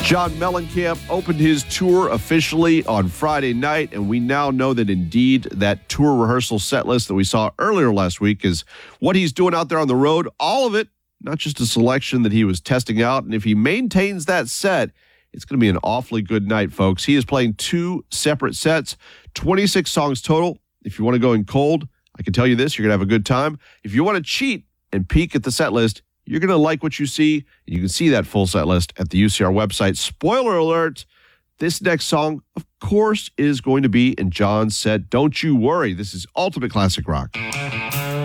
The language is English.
John Mellencamp opened his tour officially on Friday night, and we now know that indeed that tour rehearsal set list that we saw earlier last week is what he's doing out there on the road. All of it, not just a selection that he was testing out. And if he maintains that set, it's going to be an awfully good night, folks. He is playing 2 separate sets, 26 songs total. If you want to go in cold, I can tell you this, you're going to have a good time. If you want to cheat and peek at the set list, you're going to like what you see. You can see that full set list at the UCR website. Spoiler alert, this next song, of course, is going to be in John's set. Don't you worry. This is Ultimate Classic Rock.